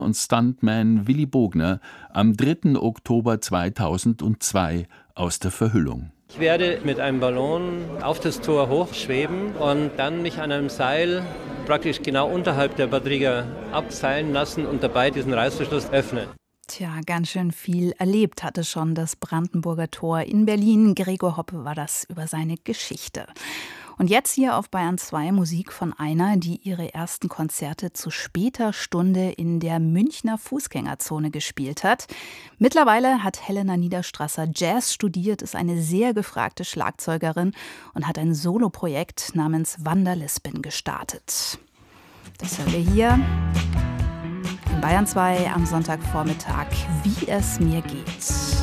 und Stuntman Willi Bogner am 3. Oktober 2002 aus der Verhüllung. Ich werde mit einem Ballon auf das Tor hochschweben und dann mich an einem Seil praktisch genau unterhalb der Badriga abseilen lassen und dabei diesen Reißverschluss öffnen. Tja, ganz schön viel erlebt hatte schon das Brandenburger Tor in Berlin. Gregor Hoppe war das über seine Geschichte. Und jetzt hier auf Bayern 2 Musik von einer, die ihre ersten Konzerte zu später Stunde in der Münchner Fußgängerzone gespielt hat. Mittlerweile hat Helena Niederstrasser Jazz studiert, ist eine sehr gefragte Schlagzeugerin und hat ein Soloprojekt namens Wanda Lispin gestartet. Das hören wir hier in Bayern 2 am Sonntagvormittag, wie es mir geht.